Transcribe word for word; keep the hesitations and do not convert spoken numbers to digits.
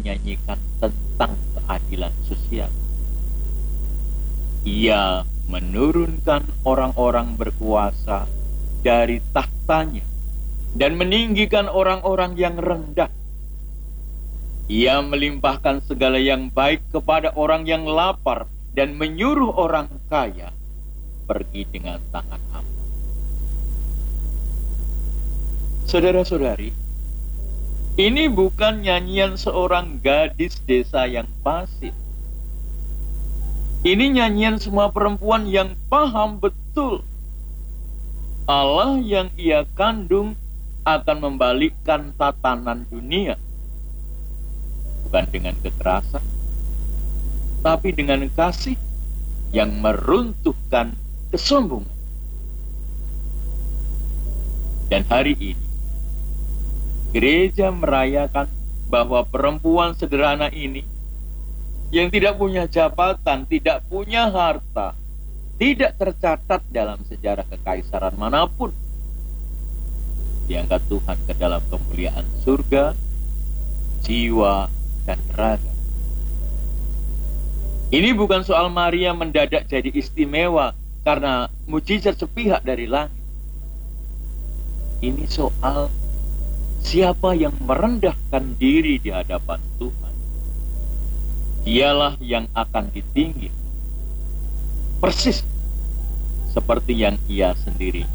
menyanyikan tentang keadilan sosial. Ia menurunkan orang-orang berkuasa dari tahtanya dan meninggikan orang-orang yang rendah. Ia melimpahkan segala yang baik kepada orang yang lapar dan menyuruh orang kaya pergi dengan tangan hampa. Saudara-saudari, ini bukan nyanyian seorang gadis desa yang pasif. Ini nyanyian semua perempuan yang paham betul Allah yang ia kandung akan membalikkan tatanan dunia. Bukan dengan kekerasan, tapi dengan kasih yang meruntuhkan kesombongan. Dan hari ini, gereja merayakan bahwa perempuan sederhana ini yang tidak punya jabatan, tidak punya harta, tidak tercatat dalam sejarah kekaisaran manapun, diangkat Tuhan ke dalam kemuliaan surga, jiwa, dan raga. Ini bukan soal Maria mendadak jadi istimewa karena mujizat sepihak dari langit. Ini soal siapa yang merendahkan diri di hadapan Tuhan, dialah yang akan ditinggi, persis seperti yang ia sendiri